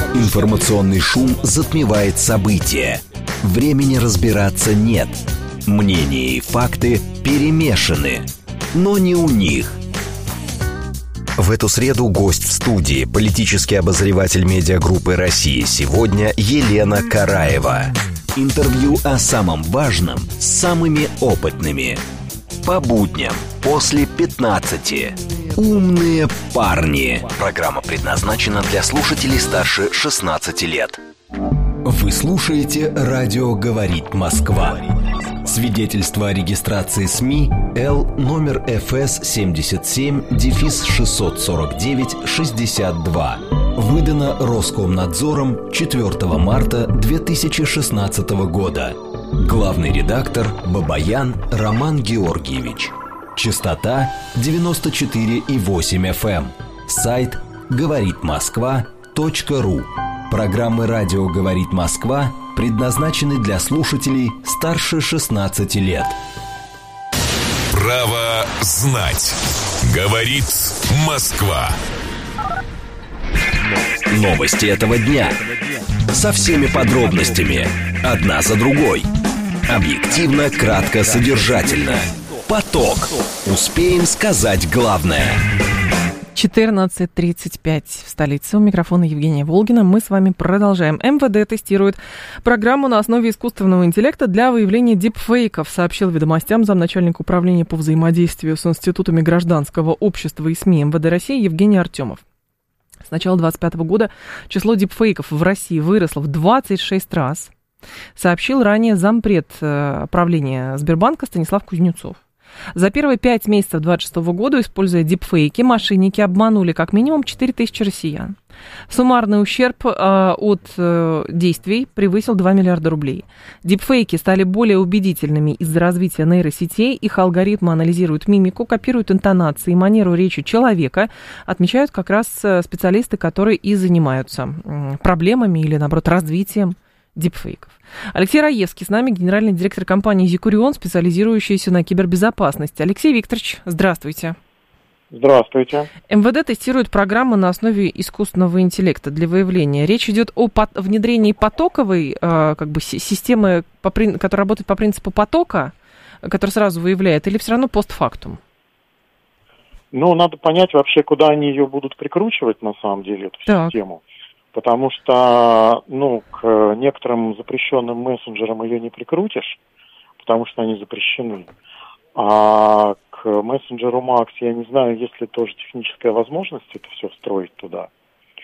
Информационный шум затмевает события. Времени разбираться нет. Мнения и факты перемешаны. Но не у них. В эту среду гость в студии, политический обозреватель медиагруппы «Россия сегодня» Елена Караева. Интервью о самом важном с самыми опытными. По будням после 15. Умные парни. Программа предназначена для слушателей старше 16 лет. Вы слушаете «Радио говорит Москва». Свидетельство о регистрации СМИ Л номер ФС 77-649-62. Выдано Роскомнадзором 4 марта 2016 года. Главный редактор Бабаян Роман Георгиевич. Частота 94,8 FM. Сайт говоритмосква.ру. Программы «Радио говорит Москва» предназначены для слушателей старше 16 лет. Право знать. Говорит Москва. Новости этого дня. Со всеми подробностями. Одна за другой. Объективно, кратко, содержательно. Поток. Успеем сказать главное. 14:35 в столице. У микрофона Евгения Волгина. Мы с вами продолжаем. МВД тестирует программу на основе искусственного интеллекта для выявления дипфейков, сообщил «Ведомостям» замначальника управления по взаимодействию с институтами гражданского общества и СМИ МВД России Евгений Артемов. С начала 2025 года число дипфейков в России выросло в 26 раз, сообщил ранее зампред правления Сбербанка Станислав Кузнецов. За первые 5 месяцев 2026 года, используя дипфейки, мошенники обманули как минимум 4000 россиян. Суммарный ущерб от действий превысил 2 миллиарда рублей. Дипфейки стали более убедительными из-за развития нейросетей. Их алгоритмы анализируют мимику, копируют интонации и манеру речи человека, отмечают как раз специалисты, которые и занимаются проблемами или, наоборот, развитием дипфейков. Алексей Раевский с нами, генеральный директор компании «Зикурион», специализирующийся на кибербезопасности. Алексей Викторович, здравствуйте. Здравствуйте. МВД тестирует программу на основе искусственного интеллекта для выявления. Речь идет о внедрении потоковой системы, которая работает по принципу потока, который сразу выявляет, или все равно постфактум? Надо понять вообще, куда они ее будут прикручивать, на самом деле, эту систему. Потому что, к некоторым запрещенным мессенджерам ее не прикрутишь, потому что они запрещены. А к мессенджеру Макс, я не знаю, есть ли тоже техническая возможность это все встроить туда.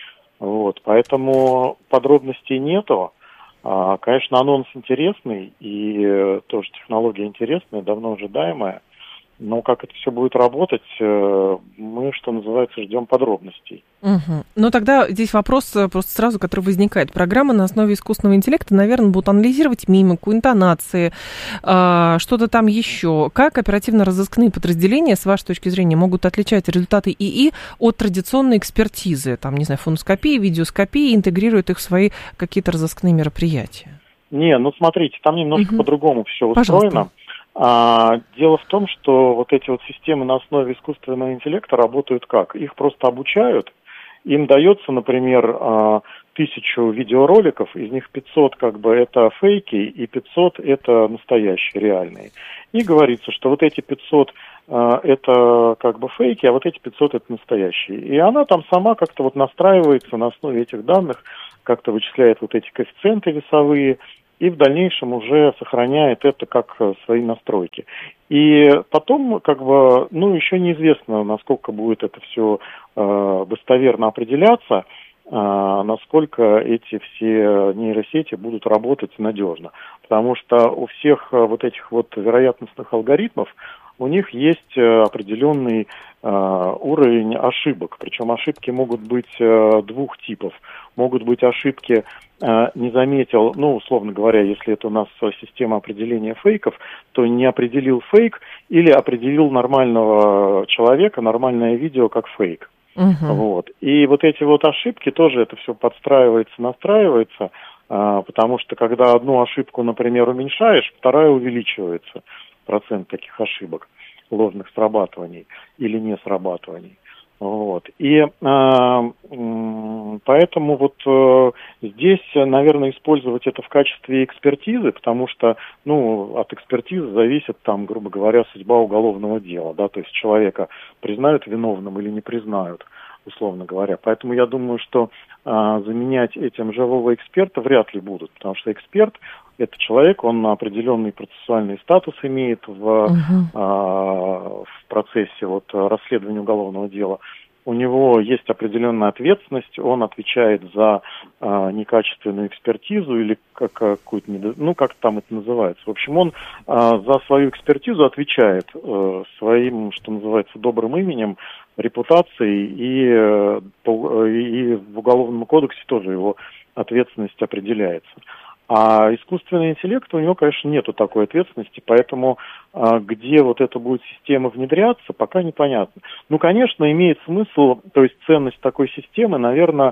Поэтому подробностей нету. Конечно, анонс интересный, и тоже технология интересная, давно ожидаемая. Но как это все будет работать, мы, что называется, ждем подробностей. Угу. Тогда здесь вопрос просто сразу, который возникает. Программы на основе искусственного интеллекта, наверное, будут анализировать мимику, интонации, что-то там еще. Как оперативно-розыскные подразделения, с вашей точки зрения, могут отличать результаты ИИ от традиционной экспертизы? Там, не знаю, фоноскопии, видеоскопии, интегрируют их в свои какие-то розыскные мероприятия? Смотрите, там немножко по-другому все устроено. Пожалуйста. Дело в том, что вот эти вот системы на основе искусственного интеллекта работают как? Их просто обучают, им дается, например, 1000 видеороликов, из них 500 это фейки и 500 это настоящие, реальные. И говорится, что вот эти 500 это фейки, а вот эти 500 это настоящие. И она там сама как-то настраивается на основе этих данных, как-то вычисляет вот эти коэффициенты весовые, и в дальнейшем уже сохраняет это как свои настройки. И потом, еще неизвестно, насколько будет это все достоверно определяться, насколько эти все нейросети будут работать надежно. Потому что у всех вот этих вероятностных алгоритмов у них есть определенный уровень ошибок. Причем ошибки могут быть двух типов. Могут быть ошибки не заметил, условно говоря, если это у нас система определения фейков, то не определил фейк или определил нормального человека, нормальное видео как фейк. И вот эти ошибки тоже это все подстраивается, настраивается, потому что когда одну ошибку, например, уменьшаешь, вторая увеличивается, процент таких ошибок, ложных срабатываний или не срабатываний. Вот. И поэтому вот здесь, наверное, использовать это в качестве экспертизы, потому что, от экспертизы зависит, там, грубо говоря, судьба уголовного дела, да, то есть человека признают виновным или не признают, условно говоря. Поэтому я думаю, что заменять этим живого эксперта вряд ли будут, потому что эксперт – это человек, он определенный процессуальный статус имеет в процессе расследования уголовного дела. У него есть определенная ответственность, он отвечает за некачественную экспертизу или какую-то, как там это называется. В общем, он за свою экспертизу отвечает своим, что называется, добрым именем, репутацией, и в Уголовном кодексе тоже его ответственность определяется. А искусственный интеллект, у него, конечно, нету такой ответственности, поэтому где вот эта будет система внедряться, пока непонятно. Конечно, имеет смысл, то есть ценность такой системы, наверное,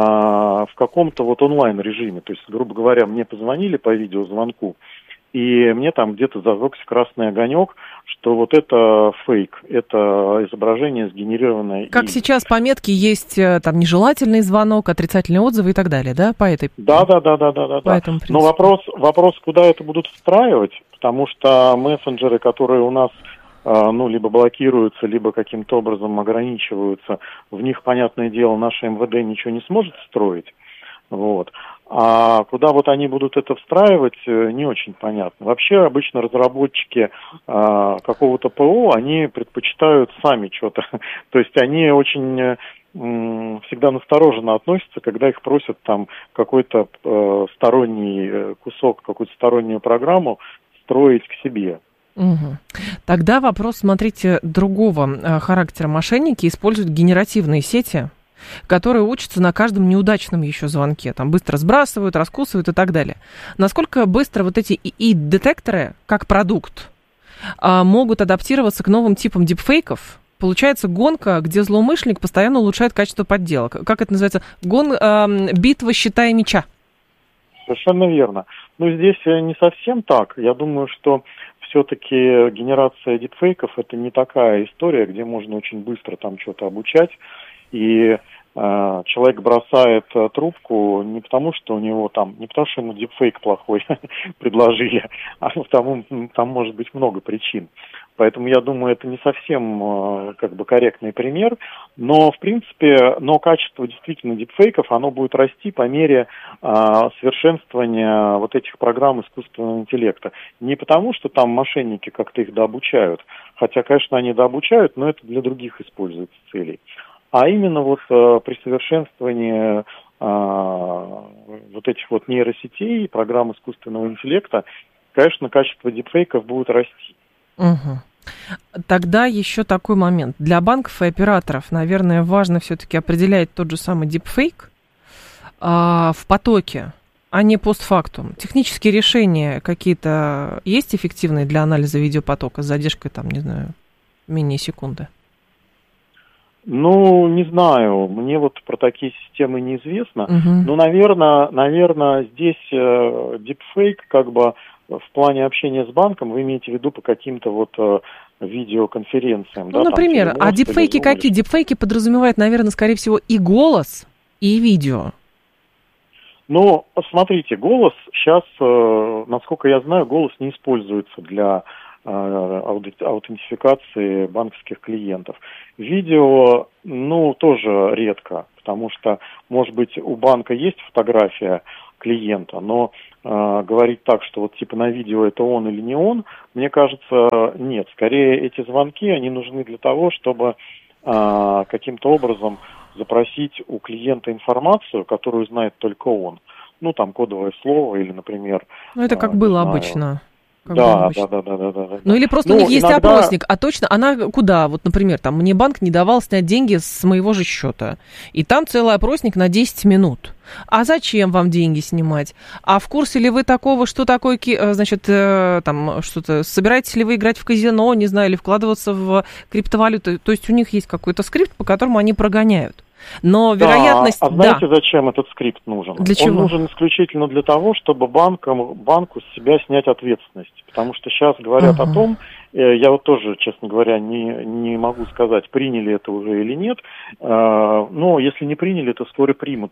в каком-то онлайн-режиме. То есть, грубо говоря, мне позвонили по видеозвонку, и мне там где-то зажегся красный огонек, что это фейк, это изображение сгенерированное. Как сейчас по метке есть там нежелательный звонок, отрицательные отзывы и так далее, да, по этой? Да. Но вопрос, куда это будут встраивать, потому что мессенджеры, которые у нас либо блокируются, либо каким-то образом ограничиваются, в них, понятное дело, наше МВД ничего не сможет встроить. Вот. А куда они будут это встраивать, не очень понятно. Вообще, обычно разработчики какого-то ПО, они предпочитают сами что-то. То есть они очень всегда настороженно относятся, когда их просят там какой-то сторонний кусок, какую-то стороннюю программу строить к себе. Угу. Тогда вопрос, смотрите, другого характера. Мошенники используют генеративные сети, которые учатся на каждом неудачном еще звонке. Там быстро сбрасывают, раскусывают и так далее. Насколько быстро эти ИИ-детекторы, как продукт, могут адаптироваться к новым типам дипфейков? Получается гонка, где злоумышленник постоянно улучшает качество подделок. Как это называется? Битва щита и меча. Совершенно верно. Здесь не совсем так. Я думаю, что все-таки генерация дипфейков – это не такая история, где можно очень быстро там что-то обучать. И человек бросает трубку не потому, что у него не потому, что ему дипфейк плохой предложили, а потому, там может быть много причин. Поэтому я думаю, это не совсем корректный пример, но в принципе, качество действительно дипфейков, оно будет расти по мере совершенствования этих программ искусственного интеллекта. Не потому, что там мошенники как-то их дообучают, хотя, конечно, они дообучают, но это для других используется целей. А именно при совершенствовании этих нейросетей, программ искусственного интеллекта, конечно, качество дипфейков будет расти. Угу. Тогда еще такой момент. Для банков и операторов, наверное, важно все-таки определять тот же самый дипфейк в потоке, а не постфактум. Технические решения какие-то есть эффективные для анализа видеопотока с задержкой, менее секунды? Не знаю, мне про такие системы неизвестно. Но, наверное, здесь дипфейк в плане общения с банком вы имеете в виду по каким-то видеоконференциям. Например, а дипфейки какие? Дипфейки подразумевают, наверное, скорее всего, и голос, и видео. Смотрите, голос сейчас, насколько я знаю, голос не используется для аутентификации банковских клиентов. Видео, тоже редко, потому что, может быть, у банка есть фотография клиента, но говорить так, что на видео это он или не он, мне кажется, нет. Скорее, эти звонки, они нужны для того, чтобы каким-то образом запросить у клиента информацию, которую знает только он. Кодовое слово или, например... это как было обычно. Да. Или просто у них есть опросник, а точно она куда? Например, мне банк не давал снять деньги с моего же счета. И там целый опросник на 10 минут. А зачем вам деньги снимать? А в курсе ли вы такого, что такое, что-то, собираетесь ли вы играть в казино, не знаю, или вкладываться в криптовалюту? То есть у них есть какой-то скрипт, по которому они прогоняют. Но вероятность... знаете, зачем этот скрипт нужен? Для чего? Он нужен исключительно для того, чтобы банку с себя снять ответственность. Потому что сейчас говорят о том, я вот тоже, честно говоря, не могу сказать, приняли это уже или нет. Но если не приняли, то вскоре примут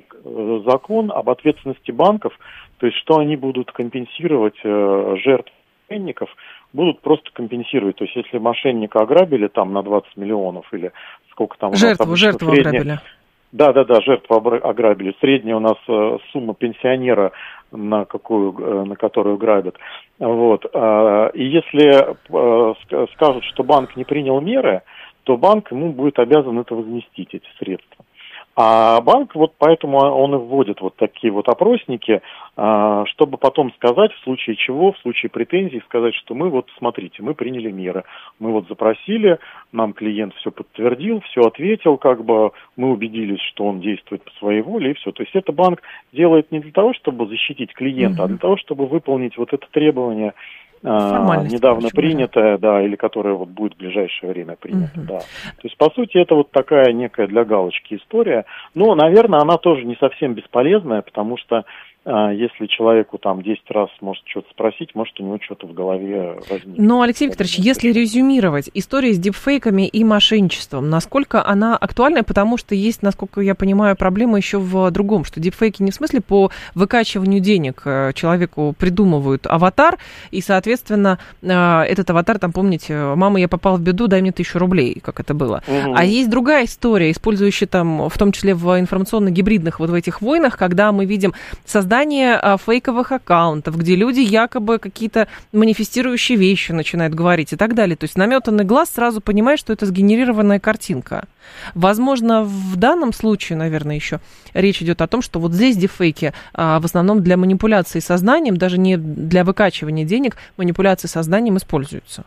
закон об ответственности банков, то есть что они будут компенсировать жертв мошенников, будут просто компенсировать. То есть если мошенника ограбили там на 20 миллионов или сколько там... Жертву ограбили. Да, жертву ограбили. Средняя у нас сумма пенсионера, на которую грабят. Вот. И если скажут, что банк не принял меры, то банк ему будет обязан это возместить, эти средства. А банк, вот поэтому он и вводит вот такие вот опросники, чтобы потом сказать, в случае чего, в случае претензий, сказать, что мы вот, смотрите, мы приняли меры, мы вот запросили, нам клиент все подтвердил, все ответил, как бы мы убедились, что он действует по своей воле, и все. То есть это банк делает не для того, чтобы защитить клиента, а для того, чтобы выполнить вот это требование, недавно принятое, да, или которое вот будет в ближайшее время принято, да. То есть, по сути, это вот такая некая для галочки история. Но, наверное, она тоже не совсем бесполезная, потому что если человеку там 10 раз может что-то спросить, может у него что-то в голове возникнет. Но, Алексей Викторович, если резюмировать, история с дипфейками и мошенничеством, насколько она актуальна, потому что есть, насколько я понимаю, проблема еще в другом, что дипфейки не в смысле по выкачиванию денег человеку придумывают аватар, и, соответственно, этот аватар, там, помните, мама, я попал в беду, дай мне 1000 рублей, как это было. А есть другая история, использующая там, в том числе в информационно-гибридных вот в этих войнах, когда мы видим создание фейковых аккаунтов, где люди якобы какие-то манифестирующие вещи начинают говорить и так далее. То есть наметанный глаз сразу понимает, что это сгенерированная картинка. Возможно, в данном случае, наверное, еще речь идет о том, что вот здесь дипфейки в основном для манипуляции сознанием, даже не для выкачивания денег, манипуляции сознанием используются.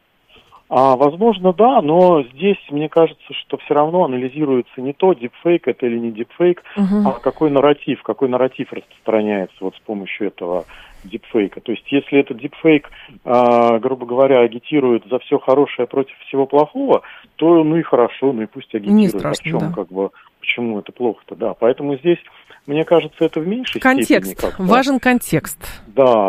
Возможно, да, но здесь, мне кажется, что все равно анализируется не то, дипфейк это или не дипфейк, а какой нарратив распространяется вот с помощью этого дипфейка. То есть, если этот дипфейк, грубо говоря, агитирует за все хорошее против всего плохого, то ну и хорошо, ну и пусть агитирует. Не страшно, в чем, да. как бы, почему это плохо-то, да. Поэтому здесь, мне кажется, это в меньшей степени. Контекст, важен контекст. Да.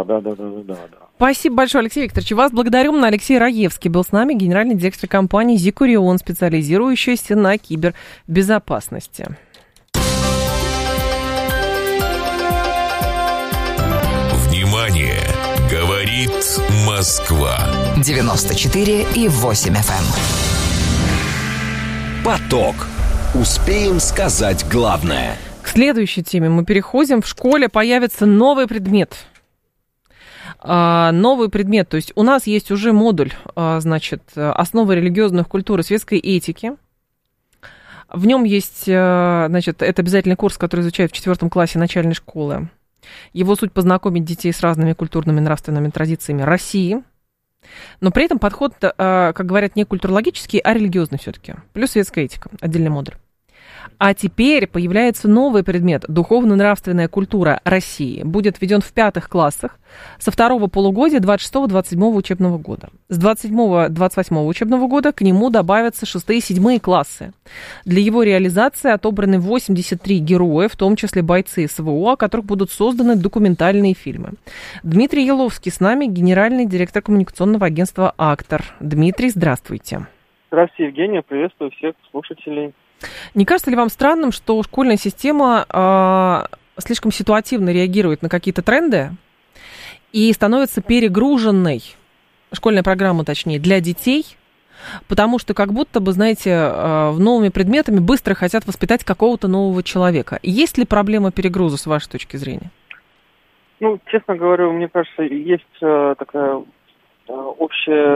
Спасибо большое, Алексей Викторович. Вас благодарю. Алексей Раевский был с нами, генеральный директор компании Зикурион, специализирующаяся на кибербезопасности. Внимание! Говорит Москва. 94,8 FM. Поток. Успеем сказать главное. К следующей теме мы переходим. В школе появится новый предмет. Новый предмет, то есть у нас есть уже модуль, значит, основы религиозных культур и светской этики. В нем есть, значит, это обязательный курс, который изучают в 4 классе начальной школы. Его суть познакомить детей с разными культурными и нравственными традициями России. Но при этом подход, как говорят, не культурологический, а религиозный все-таки. Плюс светская этика, отдельный модуль. А теперь появляется новый предмет – духовно-нравственная культура России. Будет введен в 5 классах со второго полугодия 26-27 учебного года. С 27-28 учебного года к нему добавятся 6-7 классы. Для его реализации отобраны 83 героя, в том числе бойцы СВО, о которых будут созданы документальные фильмы. Дмитрий Еловский с нами, генеральный директор коммуникационного агентства «Актор». Дмитрий, здравствуйте. Здравствуйте, Евгения. Приветствую всех слушателей. Не кажется ли вам странным, что школьная система слишком ситуативно реагирует на какие-то тренды и становится перегруженной, школьная программа, точнее, для детей, потому что как будто бы, знаете, новыми предметами быстро хотят воспитать какого-то нового человека. Есть ли проблема перегруза, с вашей точки зрения? Ну, честно говоря, мне кажется, есть такая общая